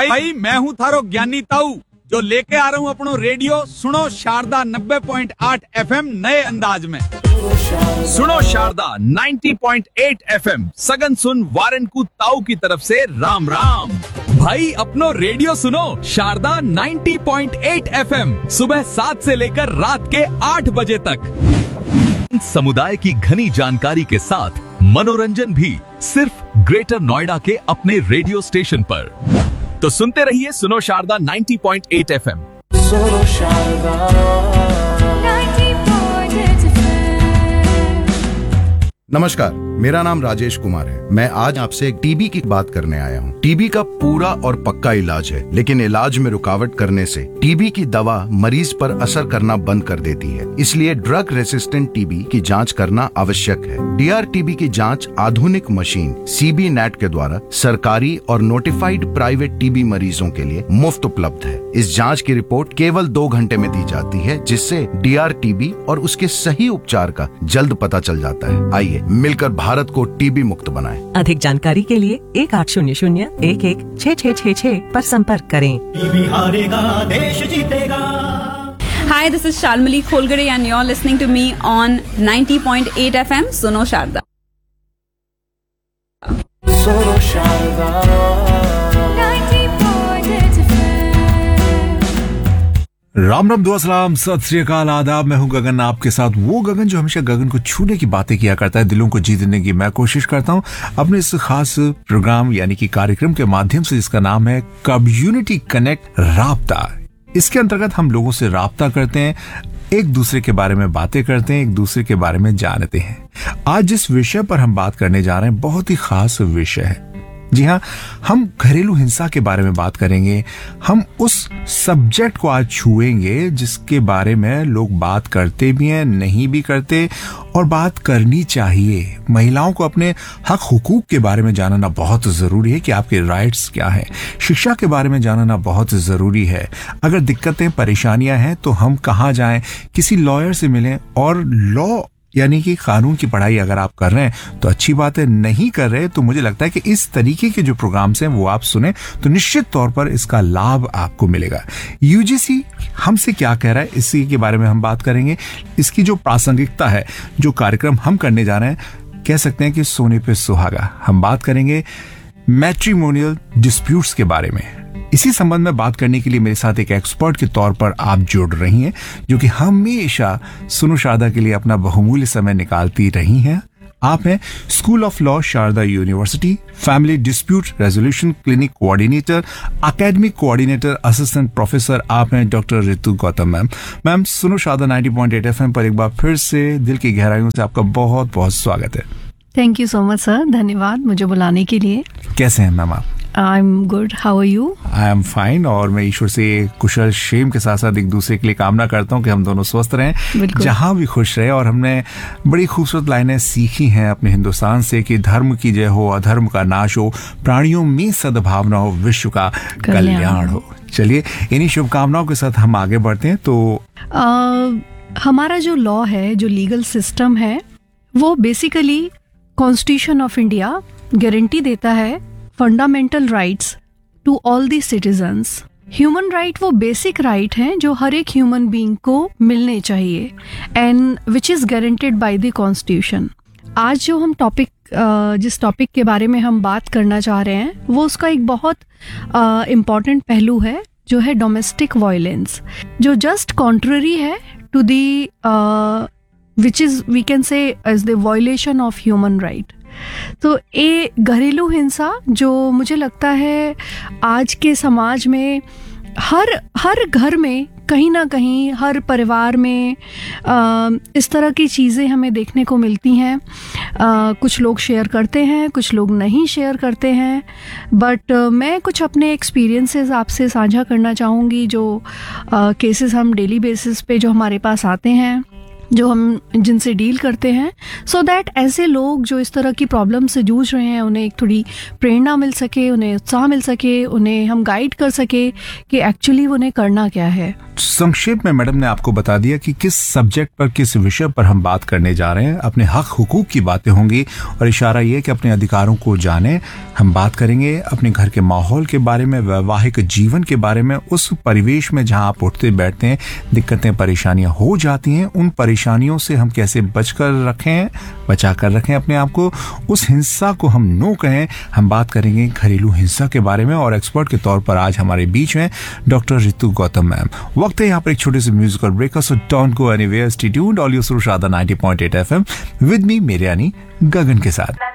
भाई मैं हूँ थारो ज्ञानी ताऊ जो लेके आ रहा हूँ अपनो रेडियो सुनो शारदा 90.8 FM नए अंदाज में। सुनो शारदा 90.8 FM सगन सुन वारन को ताऊ की तरफ से राम राम। भाई अपनो रेडियो सुनो शारदा 90.8 FM सुबह 7 से लेकर रात के 8 बजे तक। समुदाय की घनी जानकारी के साथ मनोरंजन भी सिर्फ ग्रेटर नोएडा के अपने रेडियो स्टेशन पर। तो सुनते रहिए सुनो शारदा 90.8 FM। सुनो शारदा 90.8 नमस्कार, मेरा नाम राजेश कुमार है। मैं आज आपसे टीबी की बात करने आया हूँ। टीबी का पूरा और पक्का इलाज है, लेकिन इलाज में रुकावट करने से टीबी की दवा मरीज पर असर करना बंद कर देती है। इसलिए ड्रग रेसिस्टेंट टीबी की जांच करना आवश्यक है। डीआरटीबी की जांच आधुनिक मशीन सीबी नेट के द्वारा सरकारी और नोटिफाइड प्राइवेट टीबी मरीजों के लिए मुफ्त उपलब्ध है। इस जांच की रिपोर्ट केवल 2 घंटे में दी जाती है, जिससे डीआरटीबी और उसके सही उपचार का जल्द पता चल जाता है। आइए मिलकर भारत को टीबी मुक्त बनाएं। अधिक जानकारी के लिए 1800-11-6666 पर संपर्क करें। टीबी हारेगा देश जीतेगा। Hi, this is Shalmali Kholgare and you're listening to me on 90.8 FM Suno Sharda. सुनो शारदा 90.8 राम राम दुआ सलाम सत श्री अकाल आदाब। मैं हूं गगन, आपके साथ वो गगन जो हमेशा गगन को छूने की बातें किया करता है, दिलों को जीतने की मैं कोशिश करता हूं अपने इस खास प्रोग्राम यानी कि कार्यक्रम के माध्यम से, जिसका नाम है कम्युनिटी कनेक्ट राब्ता। इसके अंतर्गत हम लोगों से राब्ता करते हैं, एक दूसरे के बारे में बातें करते हैं, एक दूसरे के बारे में जानते हैं। आज जिस विषय पर हम बात करने जा रहे हैं बहुत ही खास विषय है। जी हाँ, हम घरेलू हिंसा के बारे में बात करेंगे। हम उस सब्जेक्ट को आज छुएंगे जिसके बारे में लोग बात करते भी हैं, नहीं भी करते, और बात करनी चाहिए। महिलाओं को अपने हक हुकूक के बारे में जानना बहुत जरूरी है कि आपके राइट्स क्या हैं। शिक्षा के बारे में जानना बहुत जरूरी है। अगर दिक्कतें परेशानियां हैं तो हम कहाँ जाएं, किसी लॉयर से मिलें। और लॉ यानी कि कानून की पढ़ाई अगर आप कर रहे हैं तो अच्छी बात है, नहीं कर रहे तो मुझे लगता है कि इस तरीके के जो प्रोग्राम्स हैं वो आप सुने तो निश्चित तौर पर इसका लाभ आपको मिलेगा। यूजीसी हमसे क्या कह रहा है इसी के बारे में हम बात करेंगे। इसकी जो प्रासंगिकता है, जो कार्यक्रम हम करने जा रहे हैं, कह सकते हैं कि सोने पे सुहागा। हम बात करेंगे मैट्रिमोनियल डिस्प्यूट्स के बारे में। इसी संबंध में बात करने के लिए मेरे साथ एक एक्सपर्ट के तौर पर आप जुड़ रही हैं, जो कि हमेशा सुनो शारदा के लिए अपना बहुमूल्य समय निकालती रही हैं। आप हैं school of law Sharda university, family dispute resolution clinic coordinator, academic coordinator, assistant professor. आप हैं डॉक्टर ऋतु गौतम। मैम सुनो शारदा 90.8 FM पर एक बार फिर से दिल की गहराइयों से आपका बहुत बहुत स्वागत है। Thank you so much sir, धन्यवाद मुझे बुलाने के लिए। कैसे हैं मैम आप? I am good, how are you? I am fine. और मैं ईश्वर से कुशल क्षेम के साथ साथ एक दूसरे के लिए कामना करता हूँ कि हम दोनों स्वस्थ रहें, जहां भी खुश रहे। और हमने बड़ी खूबसूरत लाइनें सीखी हैं अपने हिंदुस्तान से कि धर्म की जय हो, अधर्म का नाश हो, प्राणियों में सद्भावना हो, विश्व का कल्याण हो। चलिए इन्हीं शुभकामनाओं के साथ हम आगे बढ़ते हैं। तो हमारा जो लॉ है, जो लीगल सिस्टम है, वो basically constitution of India guarantee देता है fundamental rights to all the citizens. Human right वो बेसिक राइट हैं जो हर एक ह्यूमन बीइंग को मिलने चाहिए, and which is guaranteed by the constitution. आज जो हम जिस टॉपिक के बारे में हम बात करना चाह रहे हैं, वो उसका एक बहुत इम्पॉर्टेंट पहलू है, जो है डोमेस्टिक वायलेंस, जो जस्ट कॉन्ट्ररी है to the which is we can say as the violation of human right. तो ये घरेलू हिंसा जो मुझे लगता है आज के समाज में हर घर में कहीं ना कहीं, हर परिवार में इस तरह की चीज़ें हमें देखने को मिलती हैं। कुछ लोग शेयर करते हैं, कुछ लोग नहीं शेयर करते हैं, बट मैं कुछ अपने एक्सपीरियंसेस आपसे साझा करना चाहूँगी, जो केसेस हम डेली बेसिस पे जो हमारे पास आते हैं। जो हम जिनसे डील करते हैं, सो दैट ऐसे लोग जो इस तरह की प्रॉब्लम से जूझ रहे हैं उन्हें एक थोड़ी प्रेरणा मिल सके, उन्हें उत्साह मिल सके, उन्हें हम गाइड कर सके कि एक्चुअली उन्हें करना क्या है। संक्षेप में मैडम ने आपको बता दिया कि किस सब्जेक्ट पर, किस विषय पर हम बात करने जा रहे हैं। अपने हक हुकूक की बातें होंगी और इशारा यह कि अपने अधिकारों को जानें। हम बात करेंगे अपने घर के माहौल के बारे में, वैवाहिक जीवन के बारे में, उस परिवेश में जहां आप उठते बैठते हैं दिक्कतें परेशानियां हो जाती हैं, उन परेशानियों से हम कैसे बचा कर रखें अपने आप को, उस हिंसा को हम नो कहें। हम बात करेंगे घरेलू हिंसा के बारे में और एक्सपर्ट के तौर पर आज हमारे बीच में डॉक्टर रितु गौतम मैम। वक्त है यहाँ पर एक छोटे से म्यूजिकल ब्रेक का, so don't go anywhere, stay tuned, all your सुनो शारदा 90.8 FM विद मी मेरे यानी गगन के साथ।